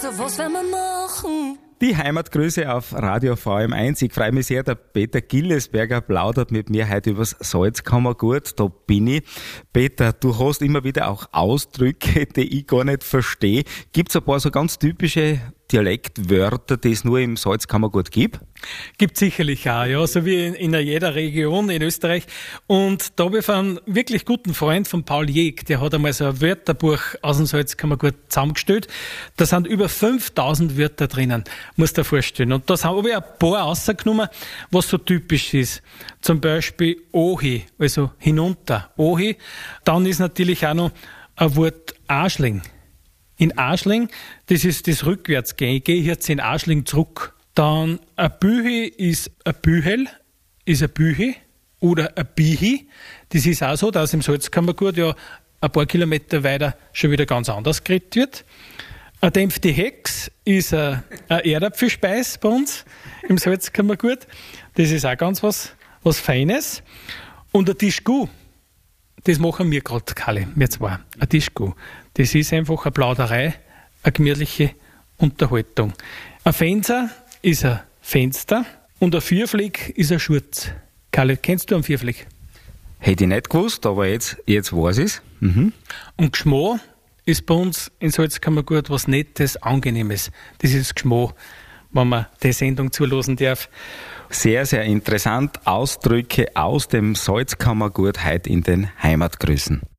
Also was werden wir machen? Die Heimatgrüße auf Radio VM1. Ich freue mich sehr, der Peter Gillesberger plaudert mit mir heute übers Salzkammergut. Da bin ich. Peter, du hast immer wieder auch Ausdrücke, die ich gar nicht verstehe. Gibt es ein paar so ganz typische Dialektwörter, die es nur im Salzkammergut gibt? Gibt sicherlich auch, ja, so wie in jeder Region in Österreich. Und da habe ich einen wirklich guten Freund von Paul Jeg, der hat einmal so ein Wörterbuch aus dem Salzkammergut zusammengestellt. Da sind über 5000 Wörter drinnen, musst du dir vorstellen. Und da habe ich ein paar rausgenommen, was so typisch ist. Zum Beispiel Ohi, also hinunter, Ohi. Dann ist natürlich auch noch ein Wort Arschling. In Arschling, das ist das Rückwärtsgehen. Ich gehe jetzt in Arschling zurück. Dann ein Bühi ist ein Bühel, ist ein Bühi oder ein Bihi. Das ist auch so, dass im Salzkammergut ja ein paar Kilometer weiter schon wieder ganz anders geredet wird. Eine dämpfte Hex ist eine Erdäpfelspeis bei uns im Salzkammergut. Das ist auch ganz was Feines. Und ein Tischgu, das machen wir gerade, Kalle, wir zwei. Ein Tischgu. Das ist einfach eine Plauderei, eine gemütliche Unterhaltung. Ein Fenster ist ein Fenster und ein Vierfleck ist ein Schurz. Kalle, kennst du einen Vierfleck? Hätte ich nicht gewusst, aber jetzt weiß ich es. Mhm. Und Gschmo ist bei uns in Salzkammergut was Nettes, Angenehmes. Das ist Gschmo, wenn man die Sendung zulassen darf. Sehr, sehr interessant. Ausdrücke aus dem Salzkammergut heute in den Heimatgrüßen.